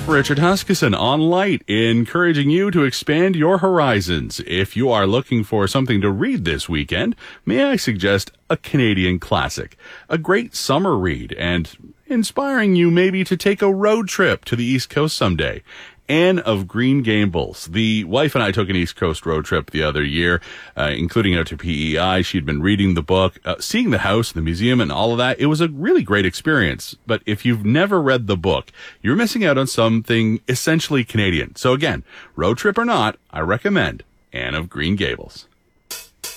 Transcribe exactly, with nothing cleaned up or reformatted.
Richard Huskisson on Light, encouraging you to expand your horizons. If you are looking for something to read this weekend, may I suggest a Canadian classic, a great summer read, and inspiring you maybe to take a road trip to the East Coast someday. Anne of Green Gables. The wife and I took an East Coast road trip the other year, uh, including out to P E I. She'd been reading the book, uh, seeing the house, the museum, and all of that. It was a really great experience. But if you've never read the book, you're missing out on something essentially Canadian. So again, road trip or not, I recommend Anne of Green Gables.